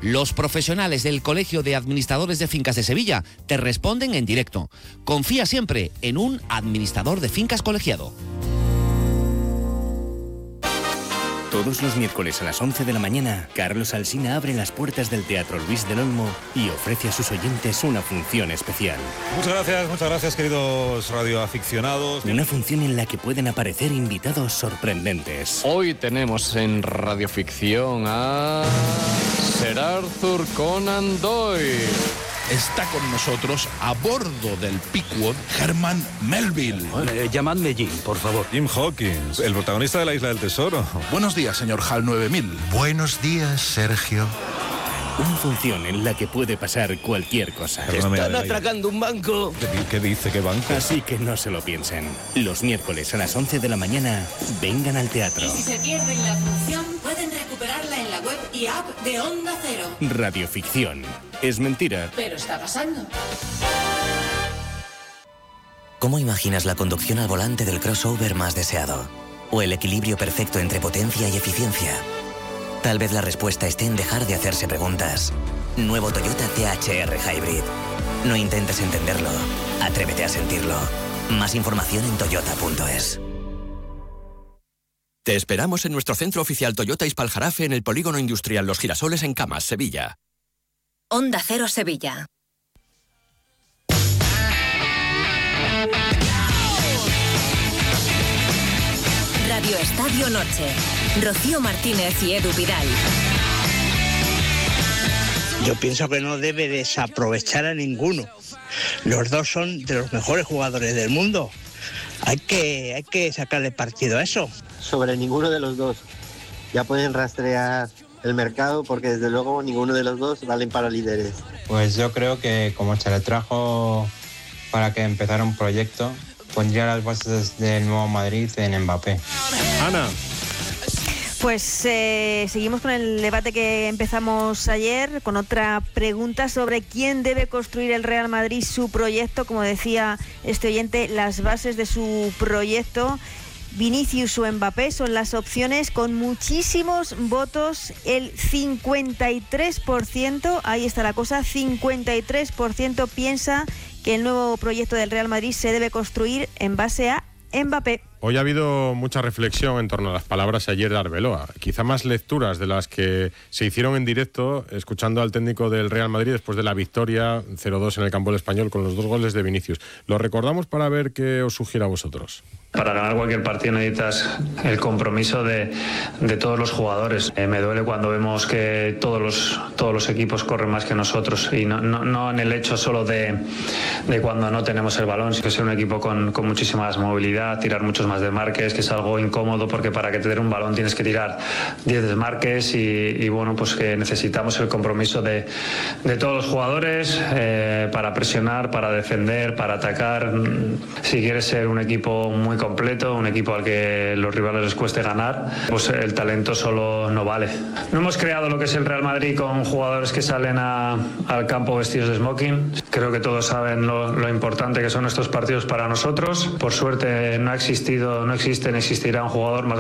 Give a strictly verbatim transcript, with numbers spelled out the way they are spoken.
Los profesionales del Colegio de Administradores de Fincas de Sevilla te responden en directo. Confía siempre en un administrador de fincas colegiado. Todos los miércoles a las once de la mañana, Carlos Alsina abre las puertas del Teatro Luis del Olmo y ofrece a sus oyentes una función especial. Muchas gracias, muchas gracias, queridos radioaficionados. Una función en la que pueden aparecer invitados sorprendentes. Hoy tenemos en Radioficción a Sir Arthur Conan Doyle. Está con nosotros, a bordo del Pickwood, Herman Melville. Eh, llamadme Jim, por favor. Jim Hawkins, el protagonista de La Isla del Tesoro. Buenos días, señor Hal nueve mil. Buenos días, Sergio. Una función en la que puede pasar cualquier cosa. Perdóname, Están atracando un banco. ¿Qué, ¿Qué dice? ¿Qué banco? Así que no se lo piensen. Los miércoles a las once de la mañana, vengan al teatro. Y si se pierden la función, pueden recuperarla en la web y app de Onda Cero. Radioficción. Es mentira. Pero está pasando. ¿Cómo imaginas la conducción al volante del crossover más deseado? ¿O el equilibrio perfecto entre potencia y eficiencia? Tal vez la respuesta esté en dejar de hacerse preguntas. Nuevo Toyota T H R Hybrid. No intentes entenderlo. Atrévete a sentirlo. Más información en toyota punto es. Te esperamos en nuestro centro oficial Toyota Ispaljarafe en el Polígono Industrial Los Girasoles en Camas, Sevilla. Onda Cero Sevilla. Radio Estadio Noche. Rocío Martínez y Edu Vidal. Yo pienso que no debe desaprovechar a ninguno. Los dos son de los mejores jugadores del mundo. Hay que, hay que sacarle partido a eso. Sobre ninguno de los dos. Ya pueden rastrear el mercado porque desde luego ninguno de los dos valen para líderes. Pues yo creo que como se le trajo para que empezara un proyecto, pondría las bases del nuevo Madrid en Mbappé. Ana. Pues eh, seguimos con el debate que empezamos ayer, con otra pregunta sobre quién debe construir el Real Madrid su proyecto. Como decía este oyente, las bases de su proyecto. Vinicius o Mbappé son las opciones con muchísimos votos. El cincuenta y tres por ciento, ahí está la cosa, cincuenta y tres por ciento piensa que el nuevo proyecto del Real Madrid se debe construir en base a Mbappé. Hoy ha habido mucha reflexión en torno a las palabras ayer de Arbeloa. Quizá más lecturas de las que se hicieron en directo escuchando al técnico del Real Madrid después de la victoria cero dos en el campo del Español con los dos goles de Vinicius. Lo recordamos para ver qué os sugiere a vosotros. Para ganar cualquier partido necesitas el compromiso de, de todos los jugadores. Eh, me duele cuando vemos que todos los, todos los equipos corren más que nosotros y no, no, no en el hecho solo de, de cuando no tenemos el balón, sino que ser un equipo con, con muchísima más movilidad, tirar muchos más desmarques, que es algo incómodo porque para que te den un balón tienes que tirar diez desmarques y, y bueno, pues que necesitamos el compromiso de, de todos los jugadores eh, para presionar, para defender, para atacar. Si quieres ser un equipo muy completo, un equipo al que los rivales les cueste ganar, pues el talento solo no vale. No hemos creado lo que es el Real Madrid con jugadores que salen a, al campo vestidos de smoking. Creo que todos saben lo, lo importante que son estos partidos para nosotros. Por suerte no ha existido, no existe, ni existirá un jugador más